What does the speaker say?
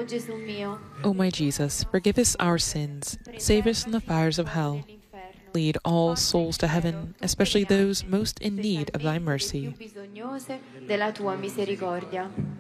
O Gesù mio, O my Jesus, forgive us our sins, save us from the fires of hell. Lead all souls to heaven, especially those most in need of thy mercy. più bisognose della tua misericordia.